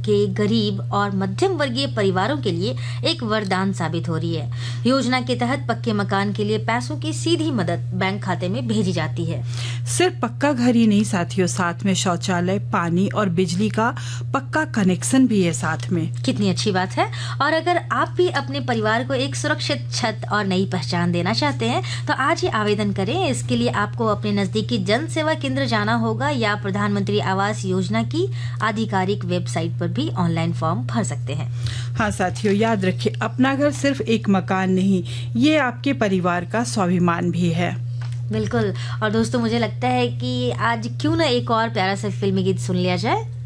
के गरीब और मध्यम वर्गीय परिवारों के लिए एक वरदान साबित हो रही है। योजना के तहत पक्के मकान के लिए पैसों की सीधी मदद बैंक खाते में भेजी जाती है। सिर्फ पक्का घर ही नहीं साथियों, साथ में शौचालय, पानी और बिजली का पक्का कनेक्शन भी है साथ में। कितनी अच्छी बात है। और अगर आप भी अपने परिवार को एक सुरक्षित छत और नई पहचान देना चाहते हैं तो आज ही आवेदन करें। इसके लिए आपको अपने नजदीकी जन सेवा केंद्र जाना होगा या प्रधानमंत्री आवास योजना की आधिकारिक वेबसाइट पर भी ऑनलाइन फॉर्म भर सकते हैं। हाँ साथियों, याद रखिए, अपना घर सिर्फ एक मकान नहीं, ये आपके परिवार का स्वाभिमान भी है। बिल्कुल। और दोस्तों, मुझे लगता है कि आज क्यों ना एक और प्यारा सा फिल्मी गीत सुन लिया जाए।